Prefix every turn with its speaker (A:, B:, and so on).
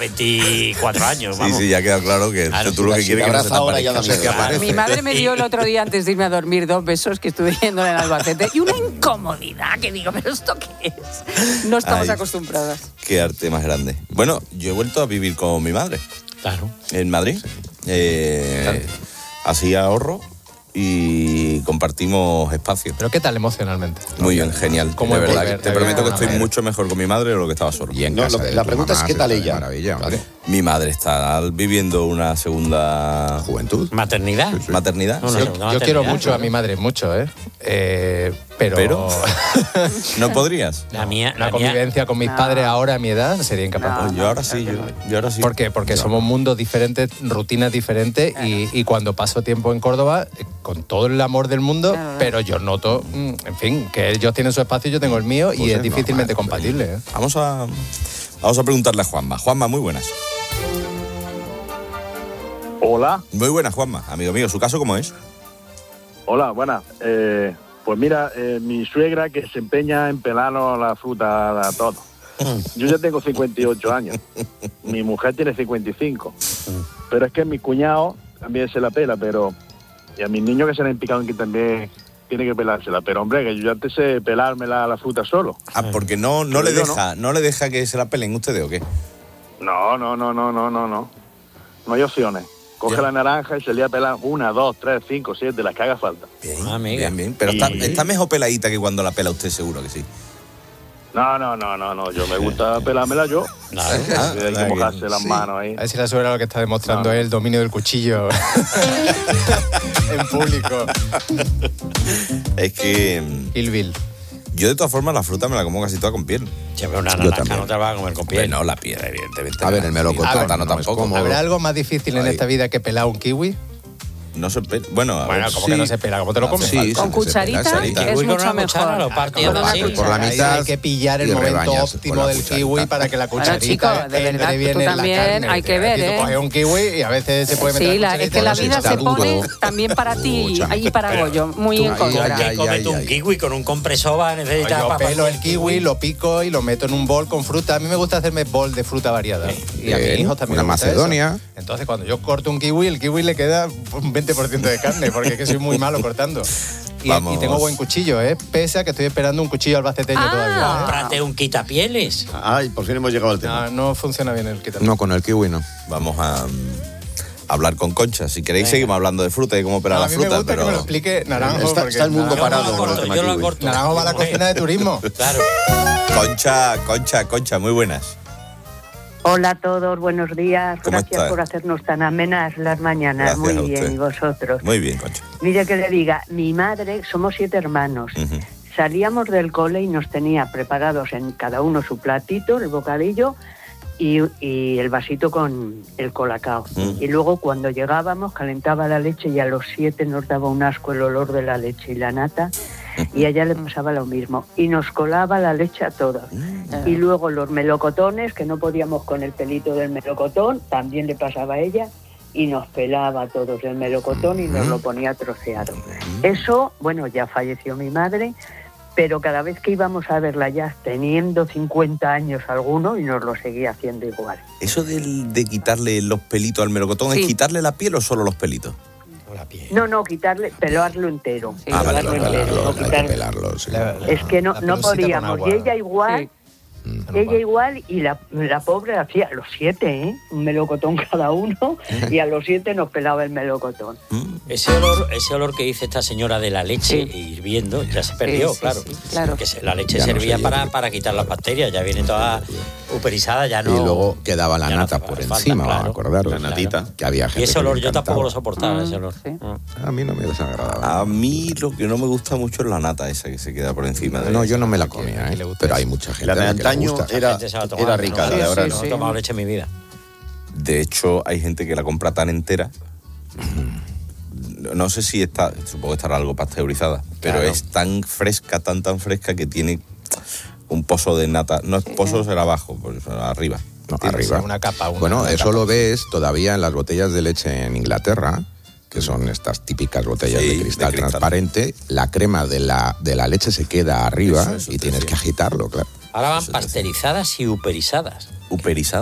A: 24 años, vamos.
B: Sí, ya ha quedado claro que tú lo que quieres es que no se te aparezca.
C: Mi madre me dio el otro día, antes de irme a dormir, 2 besos que estuve yendo en Albacete y una incomodidad que digo, ¿pero esto qué es? No estamos acostumbradas.
B: Qué arte más grande. Bueno, yo he vuelto a vivir con mi madre.
A: Claro.
B: En Madrid. Así ahorro y compartimos espacio.
D: ¿Pero qué tal emocionalmente?
B: Muy bien, genial.
D: ¿Cómo
B: de verdad,
D: volver?
B: te prometo que estoy mucho mejor con mi madre de lo que estaba solo.
E: Y en casa la pregunta es, ¿qué tal ella?
F: Maravilla,
E: ¿vale?
B: Mi madre está viviendo una segunda
F: juventud.
A: ¿Maternidad?
B: Sí. ¿Maternidad?
D: Yo quiero mucho a mi madre, mucho, pero
B: ¿no podrías?
D: La convivencia con mis padres ahora a mi edad sería incapaz.
B: Yo ahora sí.
D: ¿Por qué? Porque somos mundos diferentes, rutinas diferentes y cuando paso tiempo en Córdoba, con todo el amor del mundo, pero yo noto, en fin, que ellos tienen su espacio y yo tengo el mío y es difícilmente compatible.
B: Vamos a preguntarle a Juanma. Juanma, muy buenas.
G: Hola.
B: Muy buenas, Juanma. Amigo mío, ¿su caso cómo es?
G: Hola, buenas. Pues mira, mi suegra que se empeña en pelarnos la fruta a todo. Yo ya tengo 58 años. Mi mujer tiene 55. Pero es que mi cuñado también se la pela, pero... Y a mis niños que se le han picado que también tiene que pelársela. Pero hombre, que yo ya antes sé pelarme la fruta solo.
B: Porque no le deja que se la pelen ustedes, ¿o qué?
G: No. No hay opciones. Coge la naranja y se le va a pelar 1, 2, 3, 5, 7, las que haga falta.
B: Bien. Pero está mejor peladita que cuando la pela usted, seguro que sí.
G: No. Yo me gusta pelármela yo. Hay que mojarse las manos ahí.
D: A ver si la suegra lo que está demostrando es el dominio del cuchillo en público.
B: Es que...
D: Kill Bill.
B: Yo, de todas formas, la fruta me la como casi toda con piel.
A: Siempre una naranja no te la vas a comer con piel.
B: No, la piel, evidentemente.
F: A ver, el melocotón
B: no tampoco.
D: ¿Habrá algo más difícil en esta vida que pelar un kiwi?
B: No se pela. Bueno,
D: como que no se pela, ¿cómo te lo comes?
F: Sí,
C: con cucharita es mucho mejor.
F: Por la mitad.
D: Hay que pillar el momento óptimo del kiwi para que la cucharita
C: de verdad, tú también hay que ver,
D: Tú coges un kiwi y a veces se puede meter
C: es que la vida se pone también para ti y para Goyo, muy en contra.
A: Que comete un kiwi con un compresor va a necesitar...
D: Yo pelo el kiwi, lo pico y lo meto en un bol con fruta. A mí me gusta hacerme bol de fruta variada. Y a mis hijos también.
F: Una macedonia.
D: Entonces, cuando yo corto un kiwi, el kiwi le queda un 20% de carne, porque es que soy muy malo cortando. Y tengo buen cuchillo, pese a que estoy esperando un cuchillo albaceteño todavía.
A: Cómprate un quitapieles.
E: Ay, por fin hemos llegado al tema.
D: No funciona bien el quitapieles.
F: No, con el kiwi no.
B: Vamos a hablar con Concha. Si queréis, seguimos hablando de fruta y cómo pelar la fruta.
D: A mí me gusta que me lo explique Naranjo.
E: Está el mundo parado.
A: Yo lo corto.
D: Naranjo va a la cocina de turismo.
A: Claro.
B: Concha, muy buenas.
H: Hola a todos, buenos días. Gracias
B: estás?
H: por hacernos tan amenas las mañanas.
B: Gracias
H: Muy bien, ¿y vosotros?
B: Muy bien, Concha.
H: Mire que le diga, mi madre, somos 7 hermanos. Salíamos del cole y nos tenía preparados en cada uno su platito, el bocadillo y el vasito con el colacao. Y luego cuando llegábamos calentaba la leche y a los 7 nos daba un asco el olor de la leche y la nata. Y a ella le pasaba lo mismo. Y nos colaba la leche a todos. Y luego los melocotones, que no podíamos con el pelito del melocotón, también le pasaba a ella. Y nos pelaba a todos el melocotón y nos lo ponía troceado. Eso, bueno, ya falleció mi madre, pero cada vez que íbamos a verla ya teniendo 50 años alguno y nos lo seguía haciendo igual.
B: ¿Eso de quitarle los pelitos al melocotón es quitarle la piel o solo los pelitos?
H: No, pelarlo entero.
F: Pelarlo, hay que pelarlo, sí.
H: Es que no podíamos. Y ella igual, y la pobre hacía los 7, un melocotón cada uno, y a los 7 nos pelaba el melocotón.
A: Ese olor que dice esta señora de la leche hirviendo ya se perdió, claro. Porque la leche
F: ya
A: servía
F: no
A: para quitar las bacterias, ya viene toda uperizada, ya no.
F: Y luego quedaba la nata por encima,
A: claro,
F: acordaros.
E: La natita.
F: Que había gente.
A: Y ese olor
F: que
A: yo tampoco
F: encantaba.
A: lo soportaba, ese olor.
F: A mí no me desagradaba.
B: A mí lo que no me gusta mucho es la nata esa que se queda por encima.
F: No, yo no me la comía, pero hay mucha gente
E: La de
F: a la que le
E: antaño
F: gusta.
E: era rica, la de ahora no.
A: No he tomado leche en mi vida.
B: De hecho, hay gente que la compra tan entera. No sé si supongo que estará algo pasteurizada, pero es tan fresca que tiene un pozo de nata. No es pozo, será abajo, pues arriba.
F: No, arriba.
D: Una capa.
F: Bueno, eso lo ves todavía en las botellas de leche en Inglaterra, que son estas típicas botellas de cristal transparente. La crema de la leche se queda arriba y tienes que agitarlo, claro.
A: Ahora van pasteurizadas y uperizadas.
B: ¿Uperizadas?